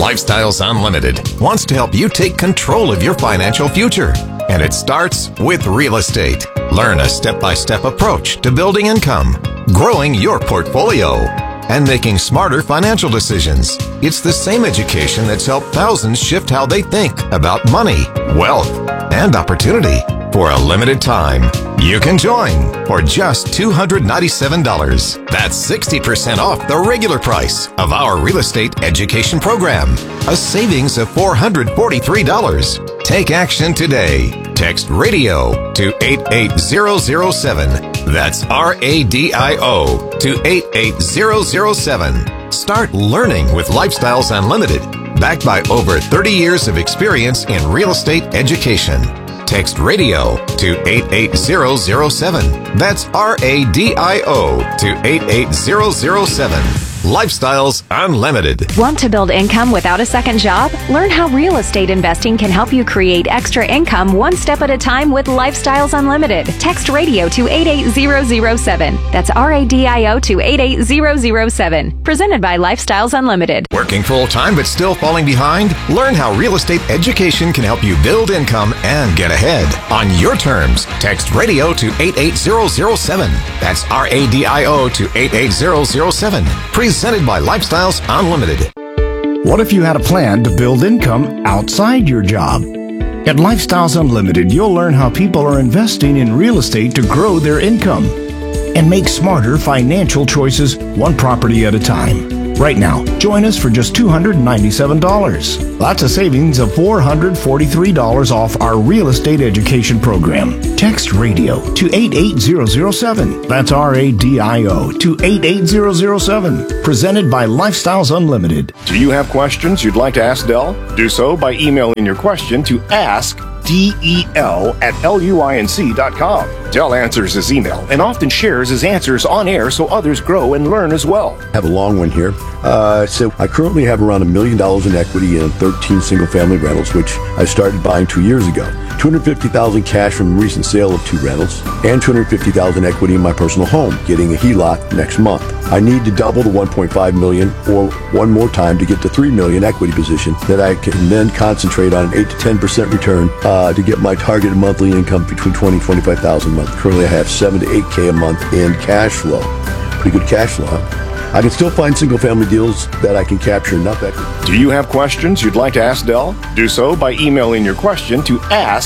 Lifestyles Unlimited wants to help you take control of your financial future. And it starts with real estate. Learn a step-by-step approach to building income, growing your portfolio, and making smarter financial decisions. It's the same education that's helped thousands shift how they think about money, wealth, and opportunity. For a limited time, you can join for just $297. That's 60% off the regular price of our real estate education program. A savings of $443. Take action today. Text RADIO to 88007. That's RADIO to 88007. Start learning with Lifestyles Unlimited, backed by over 30 years of experience in real estate education. Text RADIO to 88007. That's RADIO to 88007. Lifestyles Unlimited. Want to build income without a second job? Learn how real estate investing can help you create extra income one step at a time with Lifestyles Unlimited. Text RADIO to 88007. That's RADIO to 88007. Presented by Lifestyles Unlimited. Working full-time but still falling behind? Learn how real estate education can help you build income and get ahead. On your terms, text RADIO to 88007. That's RADIO to 88007. Presented by Lifestyles Unlimited. What if you had a plan to build income outside your job? At Lifestyles Unlimited, you'll learn how people are investing in real estate to grow their income and make smarter financial choices one property at a time. Right now, join us for just $297. That's a savings of $443 off our real estate education program. Text RADIO to 88007. That's RADIO to 88007. Presented by Lifestyles Unlimited. Do you have questions you'd like to ask Del? Do so by emailing your question to askdel@luinc.com. Del answers his email and often shares his answers on air so others grow and learn as well. I have a long one here. So I currently have around $1 million in equity in 13 single-family rentals, which I started buying 2 years ago. $250,000 cash from the recent sale of 2 rentals, and $250,000 equity in my personal home, getting a HELOC next month. I need to double the $1.5 million or one more time to get to $3 million equity position that I can then concentrate on an 8 to 10% return to get my targeted monthly income between $20,000 and $25,000 a month. Currently, I have $7,000 to $8,000 a month in cash flow. Pretty good cash flow, huh? I can still find single-family deals that I can capture enough equity. Do you have questions you'd like to ask Del? Do so by emailing your question to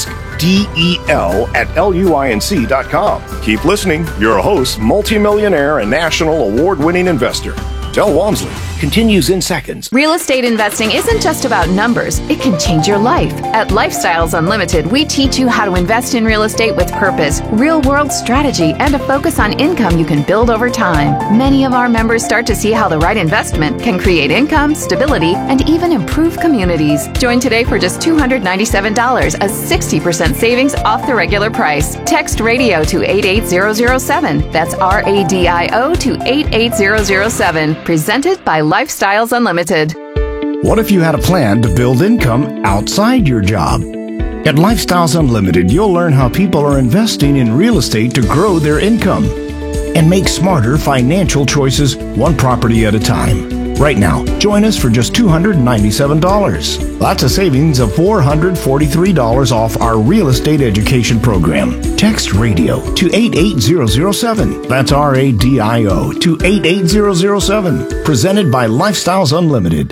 askdel@luinc.com. Keep listening. Your host, multimillionaire and national award-winning investor, Del Walmsley, continues in seconds. Real estate investing isn't just about numbers. It can change your life. At Lifestyles Unlimited, we teach you how to invest in real estate with purpose, real-world strategy, and a focus on income you can build over time. Many of our members start to see how the right investment can create income, stability, and even improve communities. Join today for just $297, a 60% savings off the regular price. Text RADIO to 88007. That's RADIO to 88007. Presented by Lifestyles Unlimited. What if you had a plan to build income outside your job? At Lifestyles Unlimited, you'll learn how people are investing in real estate to grow their income and make smarter financial choices one property at a time. Right now, join us for just $297. That's a savings of $443 off our real estate education program. Text RADIO to 88007. That's RADIO to 88007. Presented by Lifestyles Unlimited.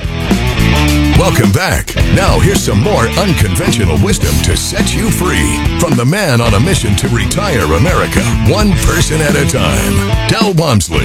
Welcome back. Now here's some more unconventional wisdom to set you free from the man on a mission to retire America, one person at a time, Del Walmsley.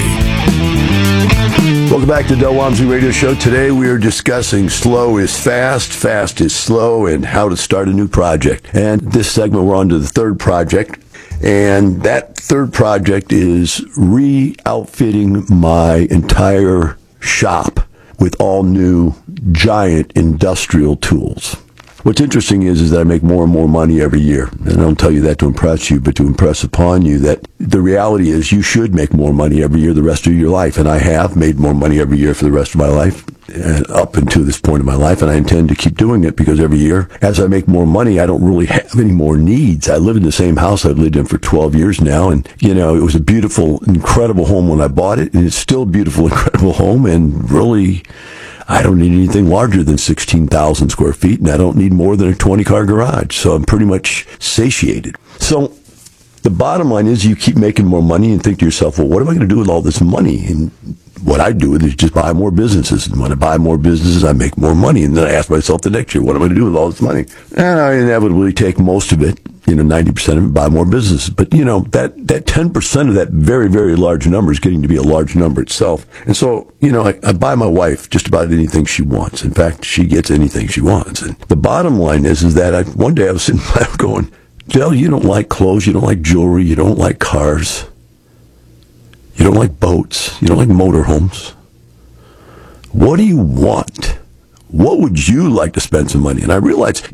Welcome back to Del Walmsley Radio Show. Today we are discussing slow is fast, fast is slow, and how to start a new project. And this segment we're on to the third project. And that third project is re-outfitting my entire shop with all new giant industrial tools. What's interesting is that I make more and more money every year. And I don't tell you that to impress you, but to impress upon you that the reality is you should make more money every year the rest of your life. And I have made more money every year for the rest of my life, up until this point in my life. And I intend to keep doing it because every year, as I make more money, I don't really have any more needs. I live in the same house I've lived in for 12 years now. And, you know, it was a beautiful, incredible home when I bought it. And it's still a beautiful, incredible home. And really, I don't need anything larger than 16,000 square feet, and I don't need more than a 20-car garage. So I'm pretty much satiated. So the bottom line is you keep making more money and think to yourself, well, what am I going to do with all this money? And what I do is just buy more businesses. And when I buy more businesses, I make more money. And then I ask myself the next year, what am I going to do with all this money? And I inevitably take most of it, 90% of it, buy more businesses. But, that 10% of that very, very large number is getting to be a large number itself. And so, I buy my wife just about anything she wants. In fact, she gets anything she wants. And the bottom line is that one day I was sitting back going, Del, you don't like clothes, you don't like jewelry, you don't like cars, you don't like boats, you don't like motorhomes. What do you want? What would you like to spend some money? And I realized,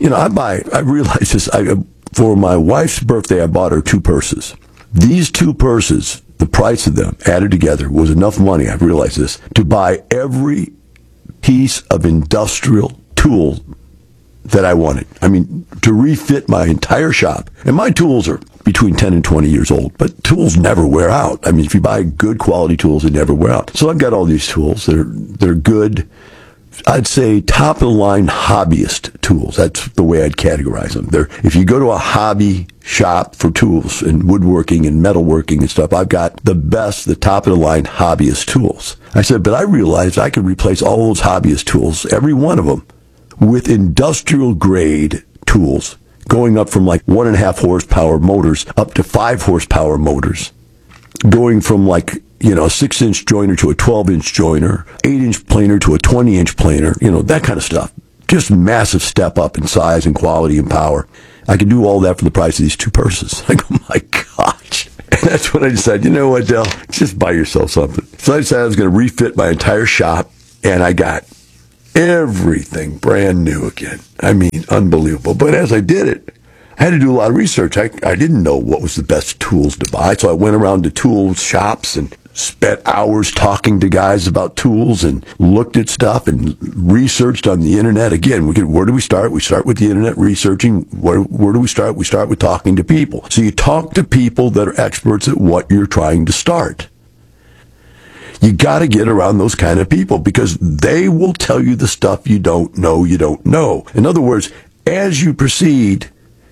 for my wife's birthday, I bought her 2 purses. These 2 purses, the price of them added together was enough money, I've realized this, to buy every piece of industrial tool that I wanted. I mean, to refit my entire shop. And my tools are between 10 and 20 years old, but tools never wear out. I mean, if you buy good quality tools, they never wear out. So I've got all these tools. They're good, I'd say top-of-the-line hobbyist tools. That's the way I'd categorize them. If you go to a hobby shop for tools and woodworking and metalworking and stuff, I've got the top-of-the-line hobbyist tools. I said, but I realized I could replace all those hobbyist tools, every one of them, with industrial-grade tools, going up from like 1.5 horsepower motors up to 5 horsepower motors, going from a 6-inch joiner to a 12-inch joiner, 8-inch planer to a 20-inch planer, that kind of stuff. Just massive step up in size and quality and power. I could do all that for the price of these 2 purses. I go, my gosh. And that's when I decided, you know what, Del, just buy yourself something. So I decided I was going to refit my entire shop, and I got everything brand new again. I mean, unbelievable. But as I did it, I had to do a lot of research. I didn't know what was the best tools to buy, so I went around to tool shops and spent hours talking to guys about tools and looked at stuff and researched on the internet. Again, where do we start? We start with the internet researching. Where do we start? We start with talking to people. So you talk to people that are experts at what you're trying to start. You got to get around those kind of people because they will tell you the stuff you don't know. In other words, as you proceed,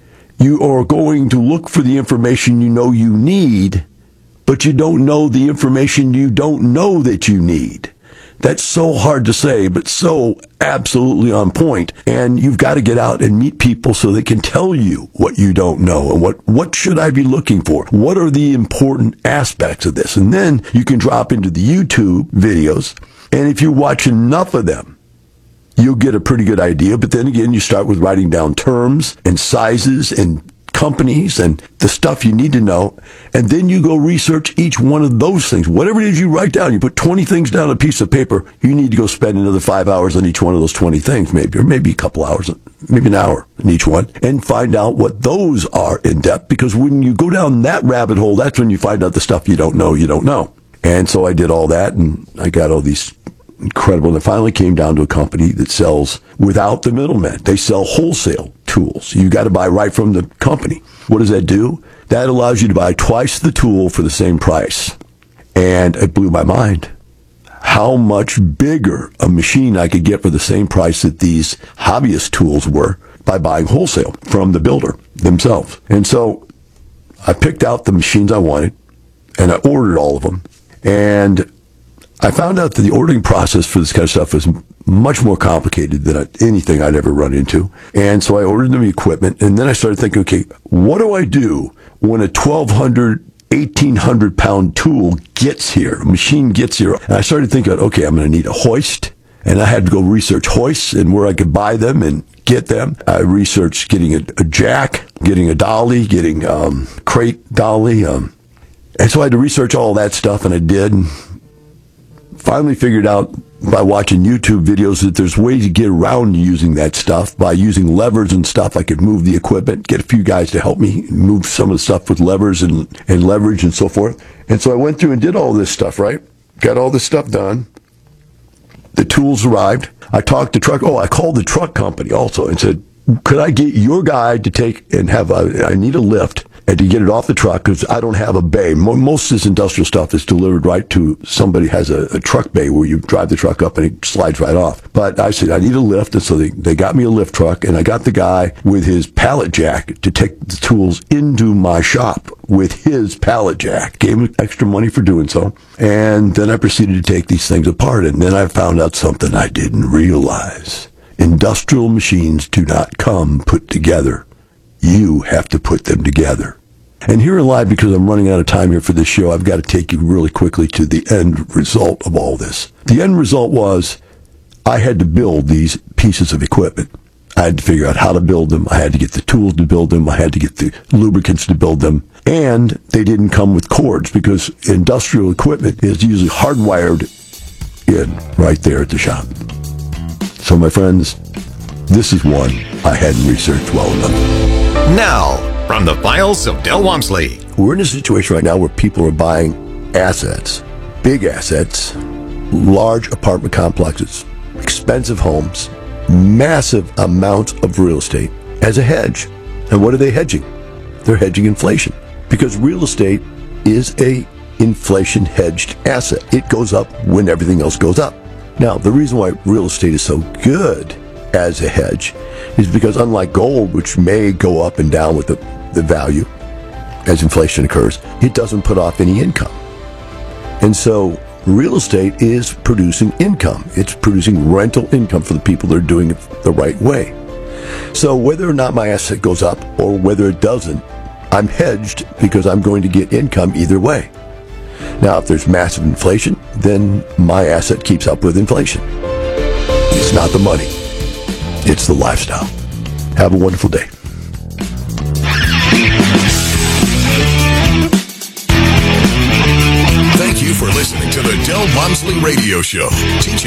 you are going to look for the information you know you need, but you don't know the information you don't know that you need. That's so hard to say, but so absolutely on point. And you've got to get out and meet people so they can tell you what you don't know and what should I be looking for? What are the important aspects of this? And then you can drop into the YouTube videos. And if you watch enough of them, you'll get a pretty good idea. But then again, you start with writing down terms and sizes and companies and the stuff you need to know, and then you go research each one of those things. Whatever it is you write down, you put 20 things down on a piece of paper, you need to go spend another 5 hours on each one of those 20 things, maybe, or maybe a couple hours, maybe an hour in each one, and find out what those are in depth, because when you go down that rabbit hole, that's when you find out the stuff you don't know. And so I did all that, and I got all these incredible, and it finally came down to a company that sells without the middleman. They sell wholesale tools. You got to buy right from the company. What does that do? That allows you to buy twice the tool for the same price. And it blew my mind how much bigger a machine I could get for the same price that these hobbyist tools were by buying wholesale from the builder themselves. And so I picked out the machines I wanted, and I ordered all of them. And I found out that the ordering process for this kind of stuff was much more complicated than anything I'd ever run into. And so I ordered them equipment, and then I started thinking, okay, what do I do when a 1,200, 1,800-pound tool gets here, a machine gets here? And I started thinking, okay, I'm going to need a hoist, and I had to go research hoists and where I could buy them and get them. I researched getting a jack, getting a dolly, getting crate dolly. And so I had to research all that stuff, and I did. Finally figured out by watching YouTube videos that there's ways to get around using that stuff by using levers and stuff. I could move the equipment, get a few guys to help me move some of the stuff with levers and leverage and so forth. And so I went through and did all this stuff, right? Got all this stuff done. The tools arrived. I talked to I called the truck company also and said, could I get your guy to take and I need a lift, and to get it off the truck, because I don't have a bay. Most of this industrial stuff is delivered right to somebody has a truck bay where you drive the truck up and it slides right off. But I said, I need a lift, and so they got me a lift truck, and I got the guy with his pallet jack to take the tools into my shop with his pallet jack. Gave him extra money for doing so. And then I proceeded to take these things apart, and then I found out something I didn't realize. Industrial machines do not come put together. You have to put them together. And here in live, because I'm running out of time here for this show, I've got to take you really quickly to the end result of all this. The end result was I had to build these pieces of equipment. I had to figure out how to build them. I had to get the tools to build them. I had to get the lubricants to build them. And they didn't come with cords because industrial equipment is usually hardwired in right there at the shop. So, my friends, this is one I hadn't researched well enough. Now, from the files of Del Walmsley. We're in a situation right now where people are buying assets, big assets, large apartment complexes, expensive homes, massive amounts of real estate as a hedge. And what are they hedging? They're hedging inflation, because real estate is a inflation hedged asset. It goes up when everything else goes up. Now, the reason why real estate is so good as a hedge is because unlike gold, which may go up and down with the value as inflation occurs, it doesn't put off any income. And so real estate is producing income. It's producing rental income for the people that are doing it the right way. So whether or not my asset goes up or whether it doesn't, I'm hedged because I'm going to get income either way. Now, if there's massive inflation, then my asset keeps up with inflation. It's not the money. It's the lifestyle. Have a wonderful day. Thank you for listening to the Del Walmsley Radio Show, teaching